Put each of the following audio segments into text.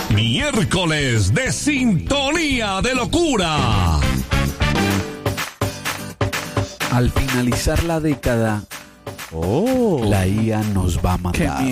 Miércoles de Sintonía de Locura. Al finalizar la década, la IA nos va a matar.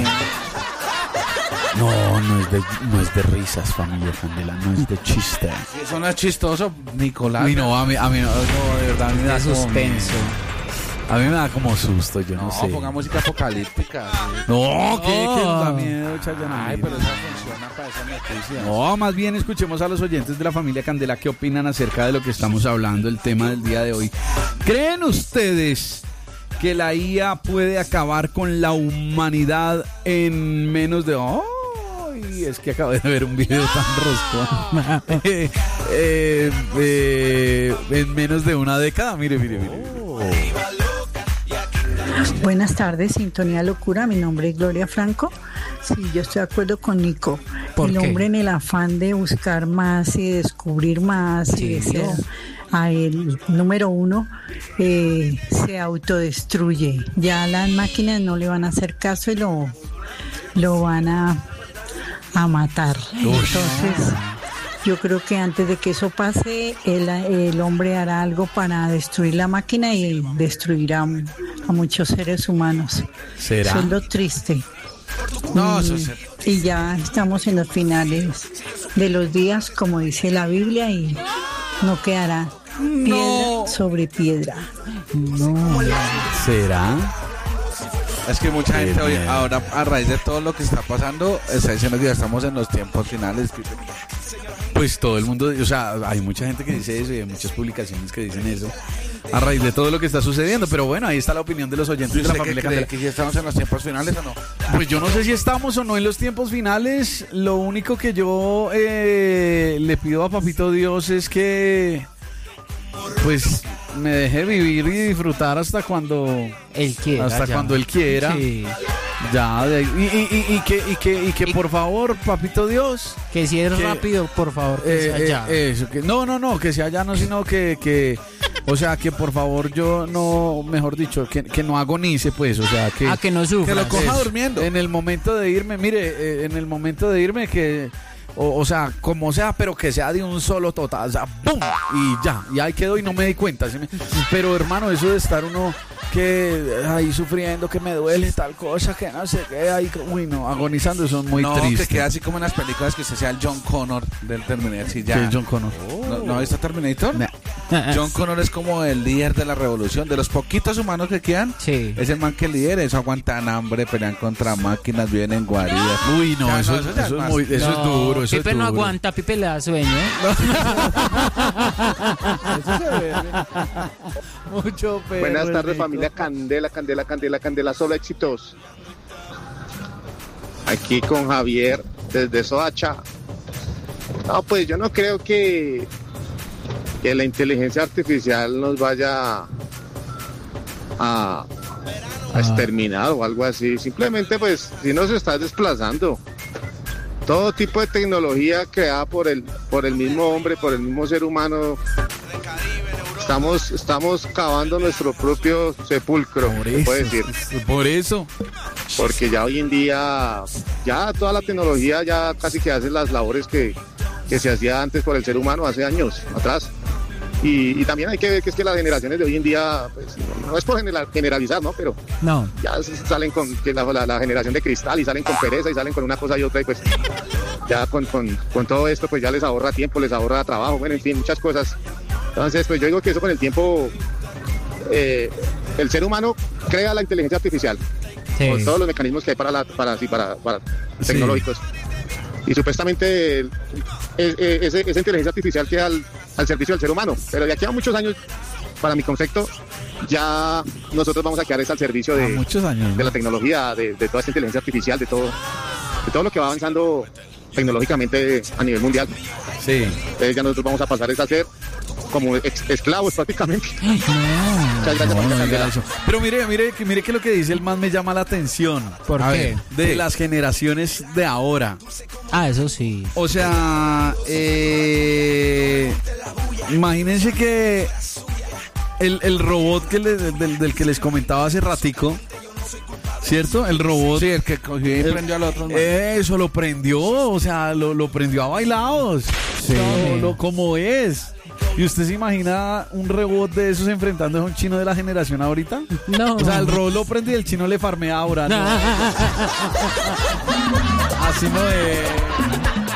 No es de risas, familia Candela, no es de chiste. Eso no es chistoso, Nicolás. A mí no, de verdad, a mí me da suspenso. A mí me da como susto, yo no sé. Ponga música apocalíptica. No, que da miedo, Chayanne. Ay, pero esa funciona para esas noticias. No, más bien escuchemos a los oyentes de la familia Candela qué opinan acerca de lo que estamos hablando, el tema del día de hoy. ¿Creen ustedes que la IA puede acabar con la humanidad en menos de... Ay, es que acabo de ver un video tan rosco. En menos de una década, mire. Buenas tardes, Sintonía Locura. Mi nombre es Gloria Franco. Sí, yo estoy de acuerdo con Nico. ¿Por qué? Hombre en el afán de buscar más y descubrir más y de ser el número uno, se autodestruye. Ya las máquinas no le van a hacer caso y lo van a matar. Entonces, yo creo que antes de que eso pase, el hombre hará algo para destruir la máquina y destruirá a muchos seres humanos. ¿Será? Eso es lo triste. No, eso es... Y ya estamos en los finales de los días, como dice la Biblia, y no quedará piedra sobre piedra. No. ¿Será? Es que mucha gente hoy, ahora, a raíz de todo lo que está pasando, está diciendo que ya estamos en los tiempos finales. Pues todo el mundo, o sea, hay mucha gente que dice eso y hay muchas publicaciones que dicen eso a raíz de todo lo que está sucediendo, pero bueno, ahí está la opinión de los oyentes de la familia Candela. ¿Que ya estamos en los tiempos finales o no? Pues yo no sé si estamos o no en los tiempos finales. Lo único que yo le pido a Papito Dios es que pues me deje vivir y disfrutar hasta cuando Él quiera. hasta ya. cuando él quiera. Sí. Ya, y que por favor, Papito Dios, Que si es que- rápido, por favor, que sea ya. eso, que no, que sea ya no, sino que o sea, que por favor yo no, mejor dicho, que no agonice, pues, o sea, Que no sufra. Que lo coja Eso. durmiendo. En el momento de irme, mire, en el momento de irme que, o sea, como sea, pero que sea de un solo total, o sea, ¡pum! Y ahí quedó y no me di cuenta. ¿Sí? Pero hermano, eso de estar uno que ahí sufriendo, que me duele tal cosa, que no sé qué, ahí, uy, no, agonizando, eso es muy triste. Que queda así como en las películas que usted sea el John Connor del Terminator. Sí, ya. ¿Qué es John Connor? ¿No ha visto Terminator? No. John Connor es como el líder de la revolución. De los poquitos humanos que quedan, Sí. es el man que lidera. Eso aguantan hambre, pelean contra máquinas, viven en guaridas. Uy, no, Ya, eso, no, eso ya eso es es más. muy, eso es duro, eso Pipe es no duro. aguanta, Pipe le da sueño. Mucho perro. Buenas tardes, Nico. familia Candela, solo éxitos. Aquí con Javier, desde Soacha. No, pues yo no creo que la inteligencia artificial nos vaya a exterminar o algo así. Simplemente, pues, si nos está desplazando. Todo tipo de tecnología creada por el mismo hombre, por el mismo ser humano. Estamos cavando nuestro propio sepulcro, se puede decir. Por eso. Porque ya hoy en día, ya toda la tecnología ya casi que hace las labores que se hacía antes por el ser humano hace años atrás. Y también hay que ver que es que las generaciones de hoy en día, pues, no es por generalizar, ¿no? Pero No. ya salen con que la generación de cristal y salen con pereza y salen con una cosa y otra y pues ya con todo esto pues ya les ahorra tiempo, les ahorra trabajo, bueno, en fin, muchas cosas. Entonces, pues yo digo que eso con el tiempo, el ser humano crea la inteligencia artificial, Sí. con todos los mecanismos que hay para tecnológicos. Y supuestamente esa inteligencia artificial queda al servicio del ser humano. Pero de aquí a muchos años, para mi concepto, ya nosotros vamos a quedar al servicio A muchos años, de ¿no? la tecnología, de toda esta inteligencia artificial, de todo lo que va avanzando tecnológicamente a nivel mundial. Sí. Entonces ya nosotros vamos a pasar a ser como esclavos prácticamente. Muchas gracias, No, familia no diga Candela. eso. Pero mire que lo que dice el man me llama la atención. ¿Por A qué? ver, de las generaciones de ahora. Ah, eso sí. O sea, imagínense que el robot del que les comentaba hace ratico ¿cierto? El robot. Sí, el que cogió y prendió al otro. Eso, lo prendió, o sea, lo prendió a bailados. Sí. Como es. ¿Y usted se imagina un robot de esos enfrentándose a un chino de la generación ahorita? No. O sea, el robot lo prende y el chino le farmea ahora, ¿no? Así no es.